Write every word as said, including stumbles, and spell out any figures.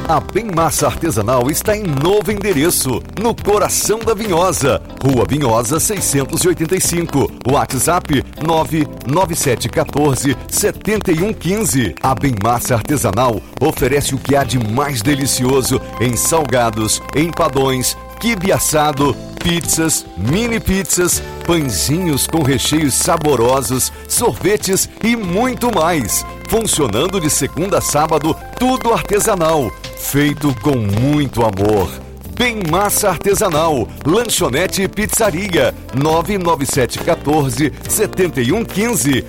A Bem Massa Artesanal está em novo endereço, no coração da Vinhosa, Rua Vinhosa seiscentos e oitenta e cinco, WhatsApp nove nove sete um quatro sete um um cinco. A Bem Massa Artesanal oferece o que há de mais delicioso em salgados, empadões, quibe assado, pizzas, mini pizzas, pãezinhos com recheios saborosos, sorvetes e muito mais. Funcionando de segunda a sábado, tudo artesanal, feito com muito amor. Bem Massa Artesanal, lanchonete e pizzaria, nove nove sete um quatro sete um um cinco.